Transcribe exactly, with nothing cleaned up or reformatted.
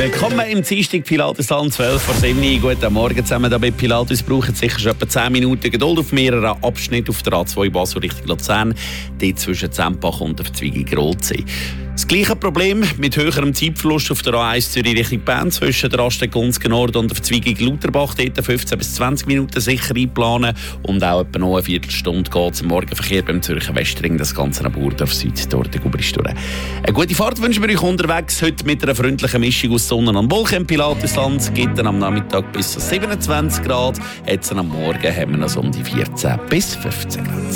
Willkommen im Dienstag Pilatesland zwölf vor sieben. Guten Morgen zusammen hier bei Pilates. Brauchen sicher schon etwa zehn Minuten Geduld auf mehreren Abschnitten auf der A zwei Basel Richtung Luzern, dort zwischen Zempach und der Verzweigung Rotsee. Das gleiche Problem mit höherem Zeitverlust auf der A eins Zürich Richtung Bern zwischen der Raststätte Gunzgen Nord und der Verzweigung Lauterbach. Dort fünfzehn bis zwanzig Minuten sicher einplanen. Und auch etwa noch eine Viertelstunde geht es im Morgenverkehr beim Zürcher Westring, das Ganze nach Burdorf Süd, dort der Gubrist durch. Eine gute Fahrt wünschen wir euch unterwegs. Heute mit einer freundlichen Mischung aus Sonne und Wolken im Pilatesland. Es gibt dann am Nachmittag bis zu siebenundzwanzig Grad. Jetzt am Morgen haben wir noch so um die vierzehn bis fünfzehn Grad.